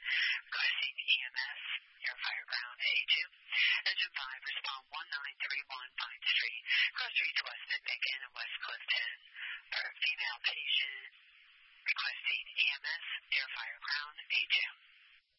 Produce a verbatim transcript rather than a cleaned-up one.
Requesting E M S, Air Fire Ground A two. Engine five, respond one nine three one Pine Street. Grocery to West Midbacon and West Clifton. For a female patient. Requesting E M S, Air Fire Ground A two.